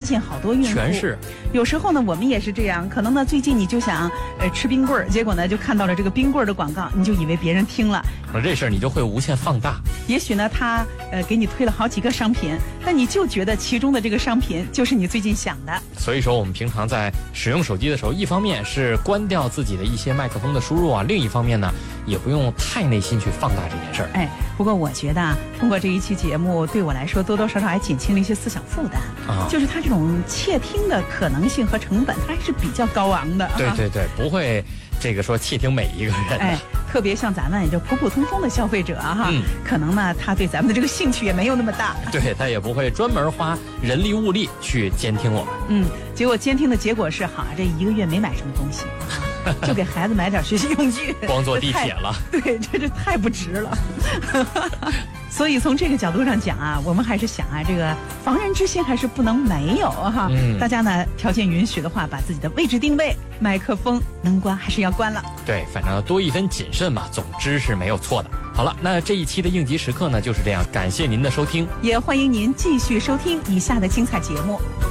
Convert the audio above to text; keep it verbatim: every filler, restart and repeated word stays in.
近好多孕妇， 全是。 有时候呢，我们也是这样，可能呢最近你就想呃吃冰棍儿，结果呢就看到了这个冰棍儿的广告，你就以为别人听了， 那这事儿你就会无限放大。 也许呢他呃给你推了好几个商品，但你就觉得其中的这个商品就是你最近想的。 所以说我们平常在使用手机的时候，一方面是关掉自己的一些麦克风的输入啊，另一方面呢也不用太内心去放大这件事儿。 哎，不过我觉得啊，通过这一期节目对我来说多多少少还减轻了一些思想负担啊，就是它这种窃听的可能性和成本它还是比较高昂的。 对对对，不会这个说窃听每一个人的。 哎，特别像咱们也就普普通通的消费者哈、嗯，可能呢他对咱们的这个兴趣也没有那么大。 对，他也不会专门花人力物力去监听我们。 嗯，结果监听的结果是，好，这一个月没买什么东西，就给孩子买点学习用具， 光坐地铁了。 对，这这太不值了。所以从这个角度上讲啊，我们还是想啊，这个防人之心还是不能没有哈。嗯、大家呢条件允许的话，把自己的位置定位、麦克风能关还是要关了。 对，反正多一分谨慎嘛，总之是没有错的。好了，那这一期的应急时刻呢就是这样，感谢您的收听， 也欢迎您继续收听以下的精彩节目。